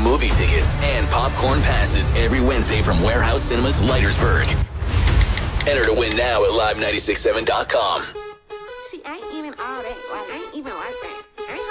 movie tickets, and popcorn passes every Wednesday from Warehouse Cinemas, Leitersburg. Enter to win now at live967.com. She ain't even all that. Like, I ain't even like that.